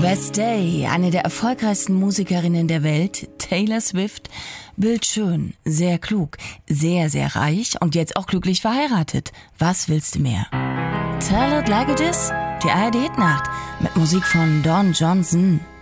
West Day, eine der erfolgreichsten Musikerinnen der Welt, Taylor Swift, bildschön, sehr klug, sehr, sehr reich und jetzt auch glücklich verheiratet. Was willst du mehr? Tell It Like It Is, die ARD-Nacht mit Musik von Don Johnson.